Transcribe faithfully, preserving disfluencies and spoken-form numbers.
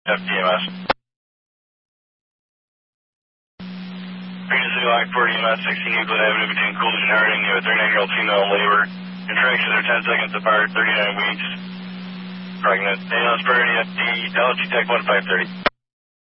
F T M S. Previously locked for E M S sixteen Euclid Avenue between Coolidge and Harding. You have a thirty-nine-year-old female in labor. Contractions are ten seconds apart, thirty-nine weeks. Pregnant. A L S priority F D, L G Tech one five thirty.